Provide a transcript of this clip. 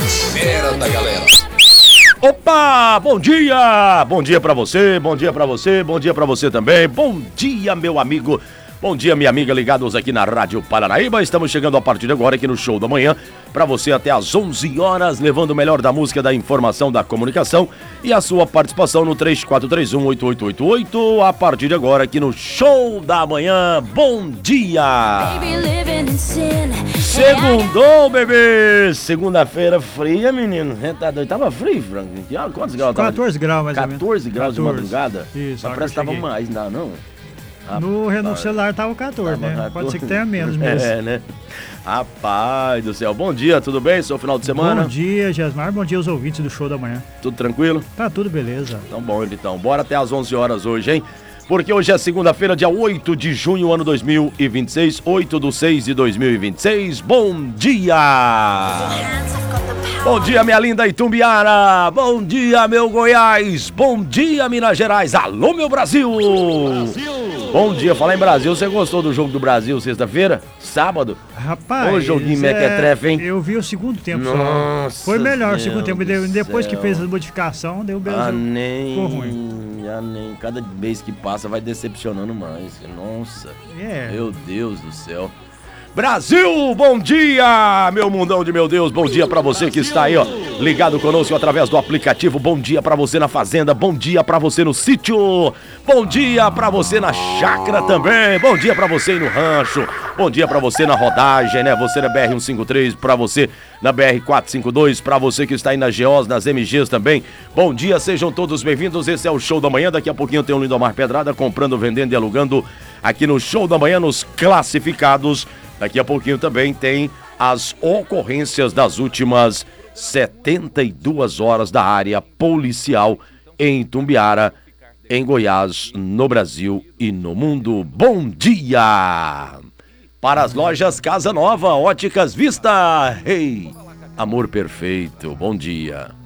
Merda, galera. Opa, bom dia! Bom dia pra você, bom dia pra você, bom dia pra você também. Bom dia, meu amigo. Bom dia, minha amiga, ligados aqui na Rádio Paranaíba. Estamos chegando a partir de agora aqui no Show da Manhã, para você até às 11 horas, levando o melhor da música, da informação, da comunicação e a sua participação no 3431-8888. A partir de agora aqui no Show da Manhã. Bom dia! Segundou, bebê! Segunda-feira fria, menino. Tá doido? Tava frio, Frank? Quantos graus? 14 graus, mais ou menos. 14 graus de madrugada? Isso. Mas parece que tava mais, não? No celular tava 14, né? Pode ser que tenha menos mesmo. É, né? Rapaz do céu. Bom dia, tudo bem? Seu final de semana? Bom dia, Gesmar. Bom dia aos ouvintes do Show da Manhã. Tudo tranquilo? Tá tudo beleza. Então bom, então. Bora até às 11 horas hoje, hein? Porque hoje é segunda-feira, dia 8 de junho, ano 2026, 8/6/2026. Bom dia! Bom dia, minha linda Itumbiara! Bom dia, meu Goiás! Bom dia, Minas Gerais! Alô, meu Brasil! Bom dia, falar em Brasil, você gostou do jogo do Brasil sexta-feira? Sábado? Rapaz, Ô, joguinho mequetrefe, hein? Eu vi o segundo tempo Nossa, só. Foi melhor o segundo tempo. Depois céu. que fez a modificação, deu o Brasil. Ficou ruim. Nem. Cada mês que passa vai decepcionando mais. Nossa, Meu Deus do céu. Brasil, bom dia, meu mundão de meu Deus, bom dia pra você que está aí, ó, ligado conosco através do aplicativo, bom dia pra você na fazenda, bom dia pra você no sítio, bom dia pra você na chácara também, bom dia pra você aí no rancho, bom dia pra você na rodagem, né, você na BR-153, pra você na BR-452, pra você que está aí nas GOs, nas MGs também, bom dia, sejam todos bem-vindos, esse é o Show da Manhã, daqui a pouquinho tem o Lindomar Pedrada comprando, vendendo e alugando aqui no Show da Manhã, nos classificados. Daqui a pouquinho também tem as ocorrências das últimas 72 horas da área policial em Itumbiara, em Goiás, no Brasil e no mundo. Bom dia! Para as lojas Casa Nova, Óticas Vista. Amor perfeito, bom dia.